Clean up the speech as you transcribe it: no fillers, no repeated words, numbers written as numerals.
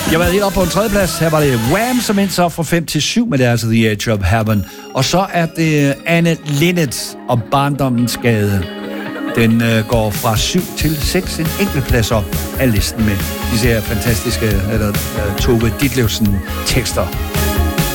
Jeg var helt op på en tredjeplads. Her var det Wham, som endte så fra 5 til 7, men det er altså The Edge of Heaven. Og så er det Anne Linnet og Barndommens Gade. Den går fra 7 til 6, en enkelt plads op af listen med disse her fantastiske Tove Ditlevsen tekster.